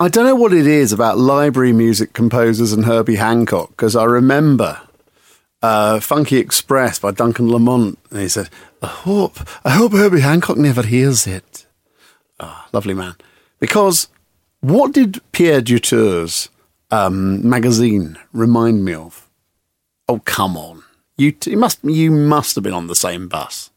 I don't know what it is about library music composers and Herbie Hancock, because I remember Funky Express by Duncan Lamont, and he said, I hope Herbie Hancock never hears it. Oh, lovely man. Because what did Pierre Dutour's magazine remind me of? Oh, come on. You must have been on the same bus.